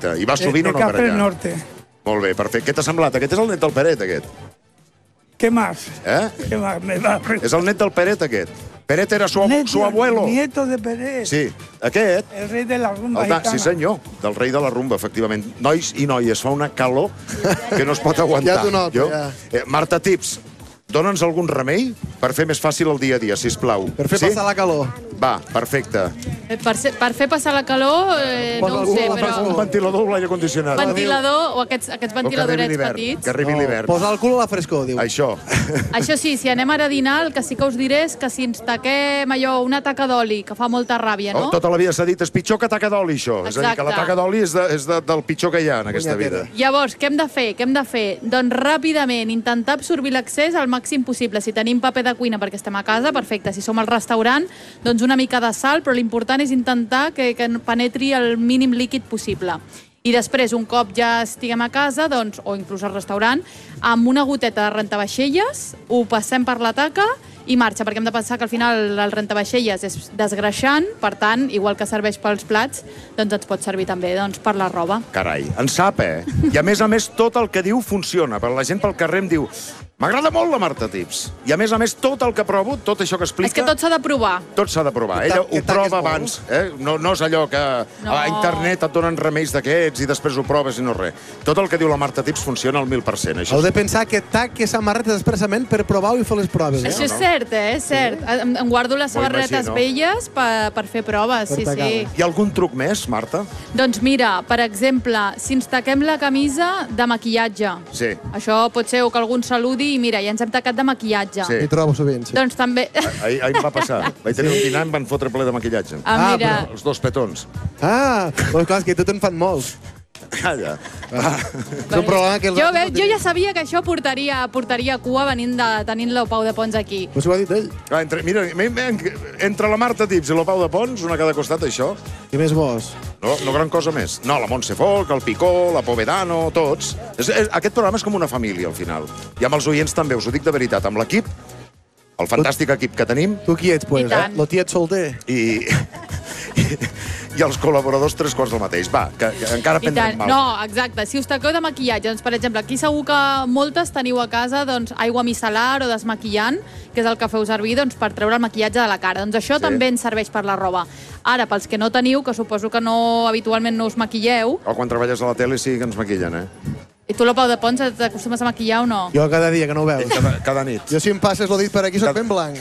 perfecte. I vas sovint o no per Capri allà? Norte. Molt bé, perfecte. Què t'ha semblat? Aquest és el net del Peret, aquest. ¿Qué más? Eh? ¿Qué más me va? És el net del Peret, aquest. Peret era su abuelo. Nieto de Pérez. Sí, aquest. El rey de la rumba gitana. Sí, senyor, del rei de la rumba, efectivament. Nois i noies, fa una calor que no es pot aguantar. Ja t'ho noto, ja. Marta Tips, dona'ns algun remei per fer més fàcil el dia a dia, sisplau. Per fer passar la calor. Va, perfecte. Per fer passar la calor, no ho sé, però... Un ventilador o l'aire condicionat. Ventilador o aquests ventiladorets petits. Que arribi l'hivern. Posar el cul a la frescor, diu. Això. Això sí, si anem ara a dinar, el que sí que us diré és que si ens taquem allò, una taca d'oli, que fa molta ràbia, no? Tota la vida s'ha dit, és pitjor que taca d'oli, això. És a dir, que la taca d'oli és del pitjor que hi ha en aquesta vida. Llavors, què hem de fer? Què hem de fer? Doncs ràpidament intentar absorbir l'accés al màxim possible. Si tenim paper de cuina perquè estem a casa, perfecte. Si som al restaurant, doncs una mica de sal, però l'important és intentar que penetri el mínim líquid possible. I després, un cop ja estiguem a casa, doncs, o inclús al restaurant, amb una goteta de rentavaixelles, ho passem per la taca i marxa, perquè hem de pensar que al final el rentavaixelles és desgreixant, per tant, igual que serveix pels plats, doncs ens pot servir també per la roba. Carai, en sap, I a més, tot el que diu funciona. Per la gent pel carrer em diu m'agrada molt la Marta Tips. I a més, tot el que provo, tot això que explica... És que tot s'ha de provar. Tot s'ha de provar. Ella ho prova abans. No és allò que a internet et donen remeis d'aquests i després ho proves i no res. Tot el que diu la Marta Tips funciona al 1000%. Heu de pensar que tac que samarretes expressament per provar-ho i fer les proves. Això és cert, és cert. Em guardo les samarretes velles per fer proves, sí. Hi ha algun truc més, Marta? Doncs mira, per exemple, si ens taquem la camisa de maquillatge. Sí. Això pot ser que algú ens saludi i mira, ja ens hem tacat de maquillatge. Hi trobo sovint, sí. Doncs també... Ahir em va passar. Vaig tenir un dinar i em van fotre ple de maquillatge. Mira... Els 2 petons. Doncs clar, és que tot en fan molts. Calla. És un problema que... Jo ja sabia que això portaria cua tenint l'Opau de Pons aquí. Però s'ho ha dit ell. Mira, entre la Marta Tips i l'Opau de Pons, una a cada costat, això... Què més vols? No gran cosa més. No, la Montse Folk, el Picó, la Povedano, tots. Aquest programa és com una família, al final. I amb els oients també, us ho dic de veritat. Amb l'equip, el fantàstic equip que tenim... Tu qui ets, pues? Lo tiet solter. I els col·laboradors 3/4 del mateix. Va, que encara prendrem mal. No, exacte. Si us taqueu de maquillatge, doncs, per exemple, aquí segur que moltes teniu a casa aigua micel·lar o desmaquillant, que és el que feu servir per treure el maquillatge de la cara. Doncs això també ens serveix per la roba. Ara, pels que no teniu, que suposo que habitualment no us maquilleu... O quan treballes a la tele sí que ens maquillen, I tu, l'Opau de Pons, t'acostumes a maquillar o no? Jo cada dia, que no ho veus. Cada nit. Jo si em passes l'ho dit per aquí, soc ben blanc.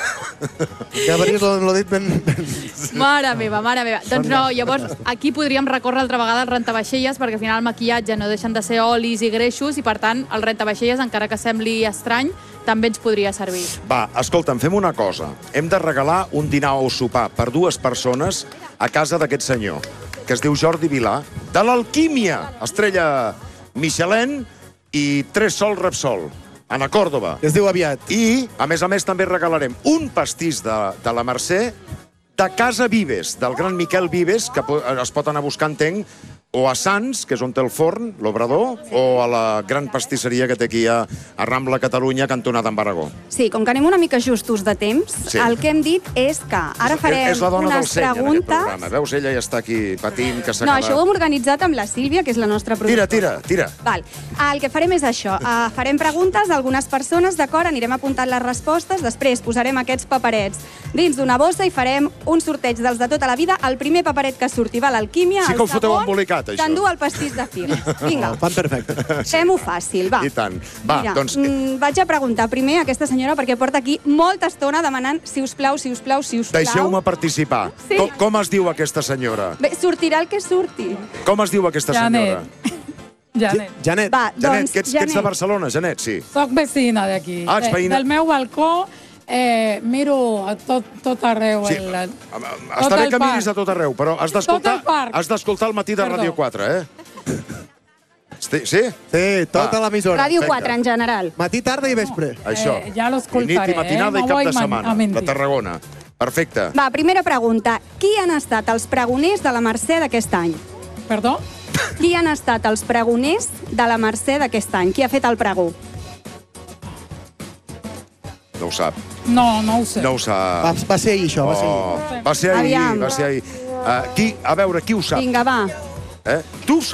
Ja veries l'ho dit ben... Mare meva. Doncs no, llavors aquí podríem recórrer altra vegada al rentavaixelles, perquè al final el maquillatge no deixen de ser olis i greixos i per tant el rentavaixelles, encara que sembli estrany, també ens podria servir. Va, escolta'm, fem una cosa. Hem de regalar un dinar o sopar per 2 persones a casa d'aquest senyor, que es diu Jordi Vilà, de l'Alquímia, estrella Michelin i 3 sol Repsol, Ana Còrdova. Es diu aviat. I, a més, també regalarem un pastís de la Mercè de Casa Vives, del gran Miquel Vives, que es pot anar a buscar, entenc, o a Sants, que és on té el forn, l'Obrador, o a la gran pastisseria que té aquí a Rambla, Catalunya, cantonada amb Aragó. Sí, com que anem una mica justos de temps, el que hem dit és que ara farem és la dona unes del seny, en aquest programa. preguntes... Veus, ella ja està aquí patint, que s'ha No, quedat... això ho hem organitzat amb la Sílvia, que és la nostra productora. Tira. Val. El que farem és això. Farem preguntes a algunes persones, d'acord? Anirem apuntant les respostes, després posarem aquests paperets dins d'una bossa i farem un sorteig dels de tota la vida. El primer paperet que surti va a l'Alquímia, sí que ho foteu embolicat, això. T'endú el pastís de figues. Vinga. Fan perfecte. Fem-ho fàcil, va. I tant. Va, mira, doncs... vaig a preguntar primer a aquesta senyora, perquè porta aquí molta estona demanant sisplau. Deixeu-me participar. Sí. Com es diu aquesta senyora? Bé, sortirà el que surti. Com es diu aquesta senyora? Janet. Va, Janet, doncs, que ets de Barcelona, Janet, sí. Soc vecina d'aquí. Ets veïna. Del meu balcó miro a tot arreu. Sí, està bé que miris a tot arreu, però has d'escoltar el matí de Ràdio 4, Sí? Sí, tota l'emissora. Ràdio 4, en general. Matí, tarda i vespre. Això. Ja l'escoltaré. Nit i matinada i cap de setmana. De Tarragona. Perfecte. Va, primera pregunta. Qui han estat els pregoners de la Mercè d'aquest any? Perdó? Qui han estat els pregoners de la Mercè d'aquest any? Qui ha fet el pregó? No ho sap. No ho sé. No ho sap. Va ser ahir, això, va ser ahir. Va ser ahir, Aviam. va ser ahir. A veure, qui ho sap? Vinga, va. Tu ho